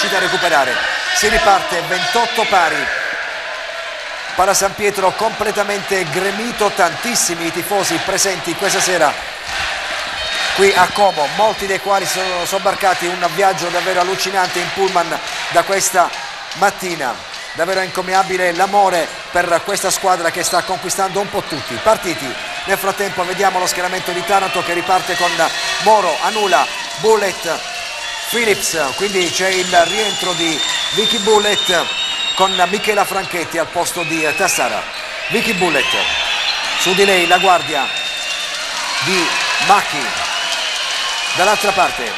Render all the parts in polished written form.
riuscita a recuperare. Si riparte 28 pari. Palla San Pietro completamente gremito, tantissimi i tifosi presenti questa sera qui a Como, molti dei quali sono sobbarcati un viaggio davvero allucinante in pullman da questa mattina. Davvero incommiabile l'amore per questa squadra che sta conquistando un po' tutti i partiti. Nel frattempo vediamo lo schieramento di Taranto che riparte con Moro, Anula, Bullet, Phillips, quindi c'è il rientro di Vicky Bullet con Michela Franchetti al posto di Tassara. Vicky Bullet, su di lei la guardia di Macchi, dall'altra parte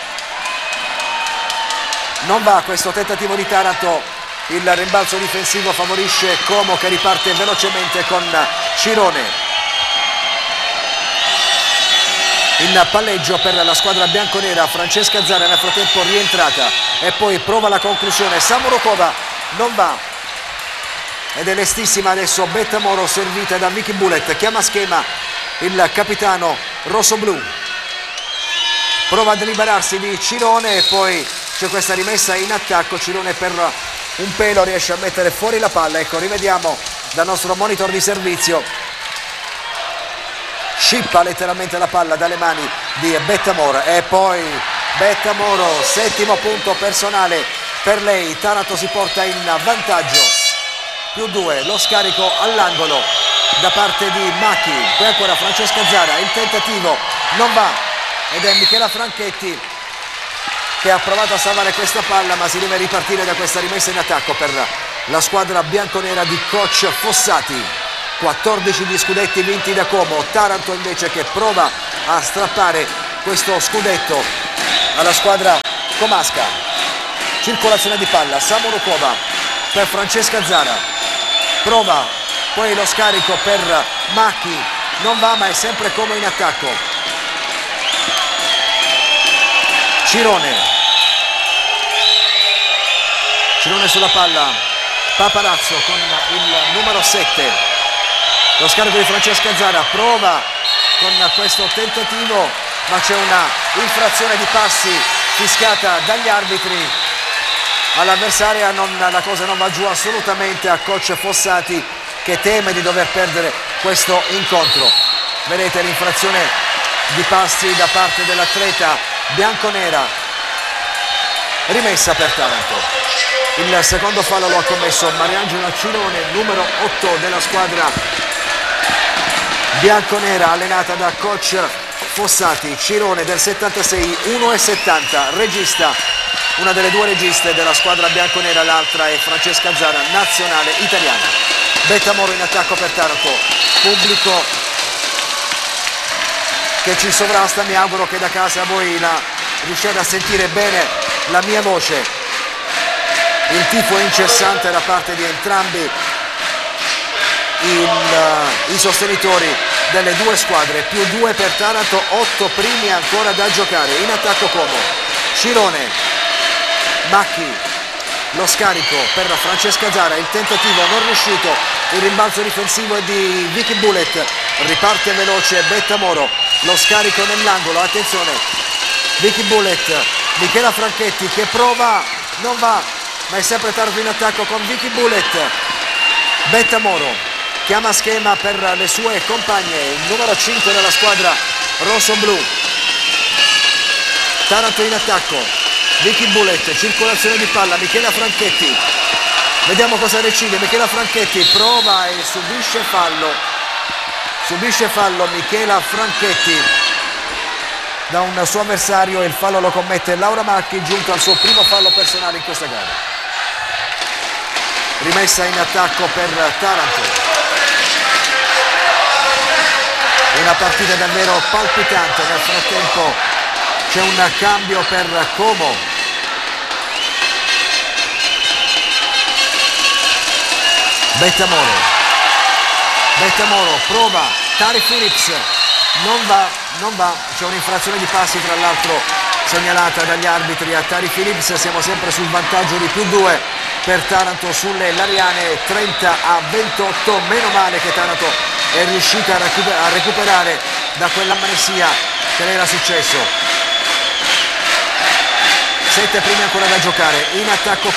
non va questo tentativo di Taranto, il rimbalzo difensivo favorisce Como che riparte velocemente con Cirone. In palleggio per la squadra bianconera Francesca Zara, nel frattempo rientrata e poi prova la conclusione. Samorokova non va ed è lestissima adesso Betta Moro, servita da Vicky Bullet, chiama schema il capitano rossoblu, prova a liberarsi di Cirone e poi c'è questa rimessa in attacco. Cirone per un pelo riesce a mettere fuori la palla, ecco, rivediamo dal nostro monitor di servizio, scippa letteralmente la palla dalle mani di Betta Moro e poi Betta Moro, settimo punto personale per lei. Taranto si porta in vantaggio, +2, lo scarico all'angolo da parte di Macchi, poi ancora Francesca Zara, il tentativo non va ed è Michela Franchetti che ha provato a salvare questa palla, ma si deve ripartire da questa rimessa in attacco per la squadra bianconera di coach Fossati. 14 di scudetti vinti da Como, Taranto invece che prova a strappare questo scudetto alla squadra comasca. Circolazione di palla, Samorokova per Francesca Zara, prova poi lo scarico per Macchi, non va, ma è sempre Como in attacco. Cirone sulla palla, Paparazzo con il numero 7, lo scarico di Francesca Zara, prova con questo tentativo ma c'è una infrazione di passi fischiata dagli arbitri all'avversaria. La cosa non va giù assolutamente a coach Fossati che teme di dover perdere questo incontro. Vedete l'infrazione di passi da parte dell'atleta bianconera, rimessa per Taranto. Il secondo fallo lo ha commesso Mariangela Cirone, numero 8 della squadra bianconera allenata da coach Fossati. Cirone del 76, 1,70, regista, una delle due registe della squadra bianconera, l'altra è Francesca Zara, nazionale italiana. Betta Moro in attacco per Taranto, pubblico che ci sovrasta, mi auguro che da casa voi riusciate a sentire bene la mia voce. Il tifo è incessante da parte di entrambi i sostenitori delle due squadre, +2 per Taranto, 8 primi ancora da giocare. In attacco Como, Cirone, Macchi, lo scarico per Francesca Zara, il tentativo non riuscito, il rimbalzo difensivo è di Vicky Bullet, riparte veloce Betta Moro, lo scarico nell'angolo, attenzione, Vicky Bullet, Michela Franchetti che prova, non va, ma è sempre tardo in attacco con Vicky Bullet. Betta Moro chiama schema per le sue compagne, il numero 5 della squadra rosso-blu. Taranto in attacco, Vicky Bullet, circolazione di palla, Michela Franchetti, vediamo cosa decide. Michela Franchetti prova e subisce fallo Michela Franchetti da un suo avversario, il fallo lo commette Laura Macchi, giunto al suo primo fallo personale in questa gara. Rimessa in attacco per Taranto, una partita davvero palpitante. Nel frattempo c'è un cambio per Como, Betta Moro prova, Tari Phillips non va, c'è un'infrazione di passi tra l'altro segnalata dagli arbitri a Tari Phillips. Siamo sempre sul vantaggio di +2 per Taranto sulle Lariane, 30-28. Meno male che Taranto è riuscita a recuperare da quell'amnesia che le era successo. 7 primi ancora da giocare. In attacco